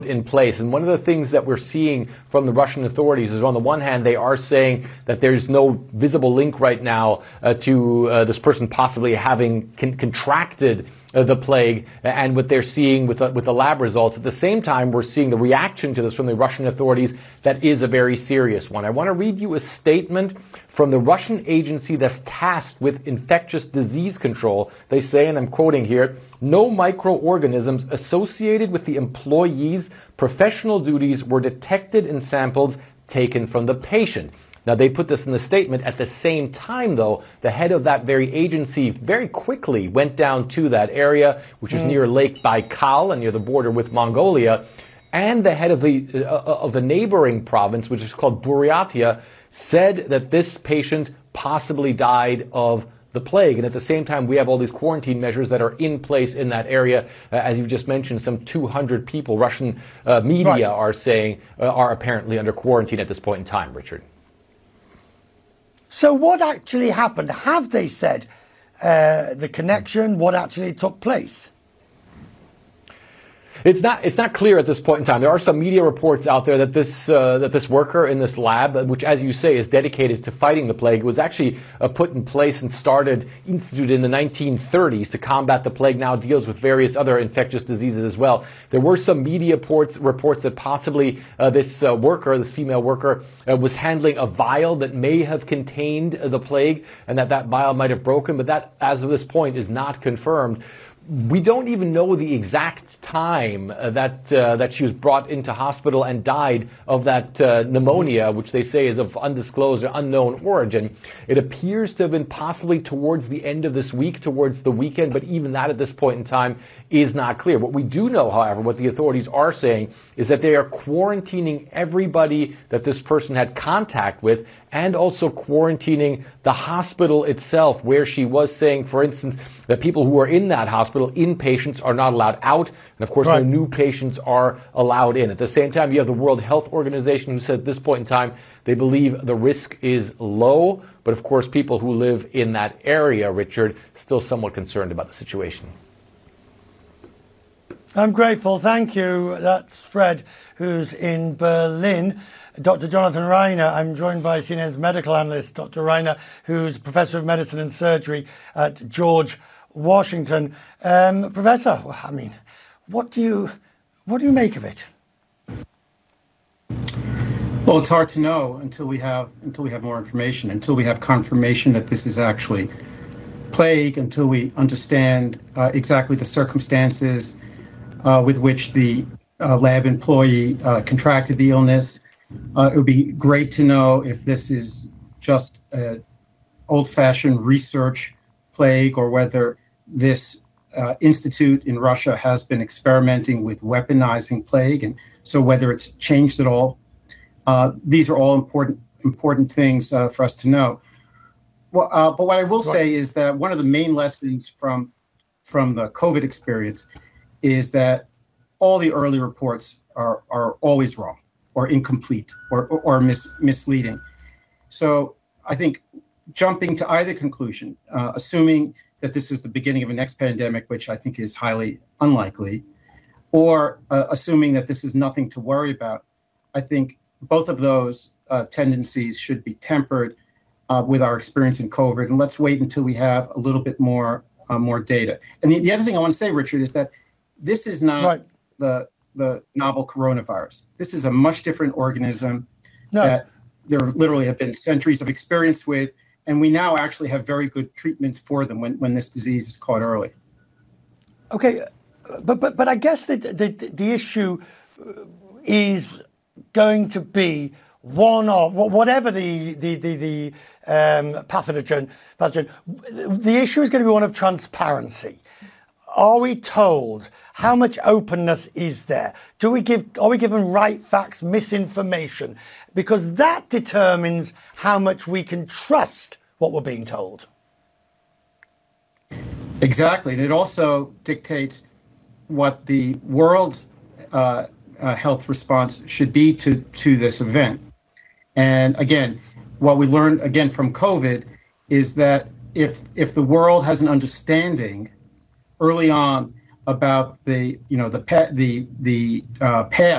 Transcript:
in place. And one of the things that we're seeing from the Russian authorities is, on the one hand, they are saying that there's no visible link right now to this person possibly having contracted the plague, and what they're seeing with the lab results. At the same time, we're seeing the reaction to this from the Russian authorities that is a very serious one. I want to read you a statement from the Russian agency that's tasked with infectious disease control. They say, and I'm quoting here, "No microorganisms associated with the employee's professional duties were detected in samples taken from the patient." Now, they put this in the statement. At the same time, though, the head of that very agency very quickly went down to that area, which is near Lake Baikal and near the border with Mongolia, and the head of the neighboring province, which is called Buryatia, said that this patient possibly died of the plague. And at the same time, we have all these quarantine measures that are in place in that area. As you've just mentioned, some 200 people, Russian media are saying, are apparently under quarantine at this point in time, Richard. So what actually happened? Have they said the connection, what actually took place? It's not clear at this point in time. There are some media reports out there that this worker in this lab, which, as you say, is dedicated to fighting the plague, was actually put in place and instituted in the 1930s to combat the plague. Now deals with various other infectious diseases as well. There were some media reports that possibly this female worker, was handling a vial that may have contained the plague, and that vial might have broken. But that, as of this point, is not confirmed. We don't even know the exact time that she was brought into hospital and died of that pneumonia, which they say is of undisclosed or unknown origin. It appears to have been possibly towards the end of this week, towards the weekend, but even that at this point in time is not clear. What we do know, however, what the authorities are saying, is that they are quarantining everybody that this person had contact with, and also quarantining the hospital itself, where she was saying, for instance, that people who are in that hospital, inpatients, are not allowed out. And of course, no new patients are allowed in. At the same time, you have the World Health Organization, who said at this point in time, they believe the risk is low. But of course, people who live in that area, Richard, still somewhat concerned about the situation. I'm grateful. Thank you. That's Fred, who's in Berlin. Dr. Jonathan Reiner, I'm joined by CNN's medical analyst, Dr. Reiner, who's Professor of Medicine and Surgery at George Washington. Professor, I mean, what do you make of it? Well, it's hard to know until we have more information, until we have confirmation that this is actually plague, until we understand exactly the circumstances with which the lab employee contracted the illness. It would be great to know if this is just an old-fashioned research plague, or whether this institute in Russia has been experimenting with weaponizing plague, and so whether it's changed at all. These are all important things for us to know. Well, but what I will say is that one of the main lessons from the COVID experience is that all the early reports are always wrong, or incomplete, or misleading. So I think jumping to either conclusion, assuming that this is the beginning of a next pandemic, which I think is highly unlikely, or assuming that this is nothing to worry about, I think both of those tendencies should be tempered with our experience in COVID. And let's wait until we have a little bit more data. And the other thing I want to say, Richard, is that this is not the novel coronavirus. This is a much different organism that there literally have been centuries of experience with, and we now actually have very good treatments for them when this disease is caught early. Okay, but I guess the issue is going to be one of whatever the pathogen. The issue is going to be one of transparency. Are we told how much openness is there? Are we given right facts, misinformation? Because that determines how much we can trust what we're being told. Exactly, and it also dictates what the world's health response should be to this event. And again, what we learned again from COVID is that if the world has an understanding early on about the path